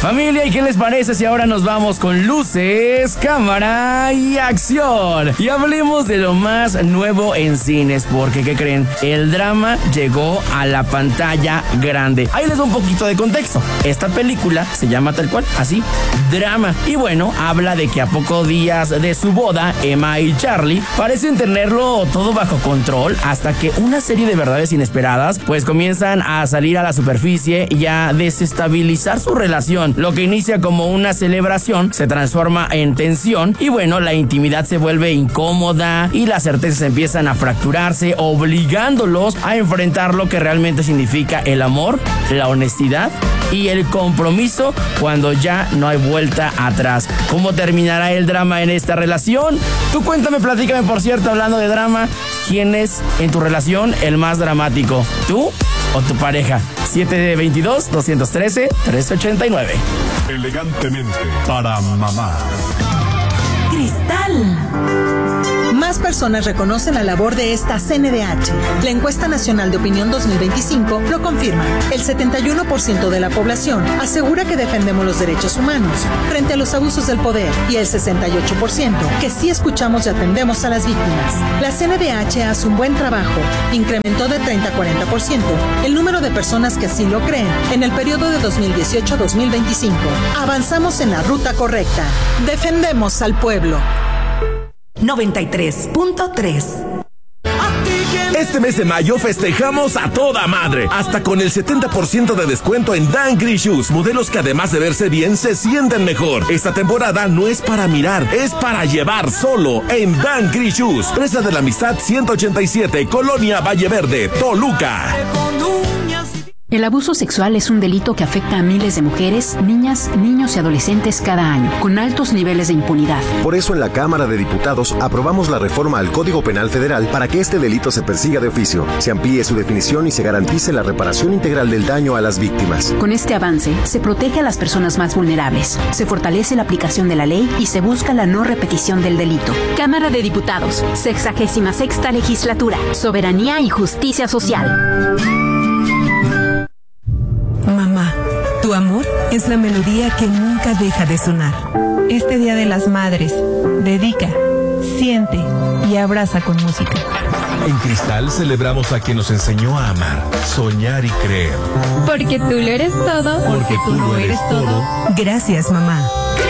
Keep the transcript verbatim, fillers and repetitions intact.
Familia, ¿y qué les parece si ahora nos vamos con luces, cámara y acción? Y hablemos de lo más nuevo en cines, porque ¿qué creen? El drama llegó a la pantalla grande. Ahí les doy un poquito de contexto. Esta película se llama tal cual, así, Drama. Y bueno, habla de que a pocos días de su boda, Emma y Charlie parecen tenerlo todo bajo control, hasta que una serie de verdades inesperadas pues comienzan a salir a la superficie y a desestabilizar su relación. Lo que inicia como una celebración se transforma en tensión y bueno, la intimidad se vuelve incómoda y las certezas empiezan a fracturarse, obligándolos a enfrentar lo que realmente significa el amor, la honestidad y el compromiso cuando ya no hay vuelta atrás. ¿Cómo terminará el drama en esta relación? Tú cuéntame, platícame, por cierto, hablando de drama, ¿quién es en tu relación el más dramático? ¿Tú o tu pareja? siete veintidós, doscientos trece, trescientos ochenta y nueve. Elegantemente para mamá. Cristal. Más personas reconocen la labor de esta C N D H. La encuesta nacional de opinión dos mil veinticinco lo confirma. El setenta y uno por ciento de la población asegura que defendemos los derechos humanos frente a los abusos del poder y el sesenta y ocho por ciento que sí escuchamos y atendemos a las víctimas. La C N D H hace un buen trabajo. Incrementó de treinta a cuarenta por ciento el número de personas que así lo creen en el periodo de dos mil dieciocho a dos mil veinticinco. Avanzamos en la ruta correcta. Defendemos al pueblo. noventa y tres punto tres. Este mes de mayo festejamos a toda madre, hasta con el setenta por ciento de descuento en Dan Green Shoes, modelos que además de verse bien, se sienten mejor. Esta temporada no es para mirar, es para llevar, solo en Dan Green Shoes. Presa de la Amistad ciento ochenta y siete, Colonia Valle Verde, Toluca. El abuso sexual es un delito que afecta a miles de mujeres, niñas, niños y adolescentes cada año, con altos niveles de impunidad. Por eso en la Cámara de Diputados aprobamos la reforma al Código Penal Federal para que este delito se persiga de oficio, se amplíe su definición y se garantice la reparación integral del daño a las víctimas. Con este avance, se protege a las personas más vulnerables, se fortalece la aplicación de la ley y se busca la no repetición del delito. Cámara de Diputados, sexagésima sexta legislatura, soberanía y justicia social. Mamá, tu amor es la melodía que nunca deja de sonar. Este Día de las Madres, dedica, siente y abraza con música. En Cristal celebramos a quien nos enseñó a amar, soñar y creer. Porque tú lo eres todo. Porque tú lo eres todo. Gracias, mamá.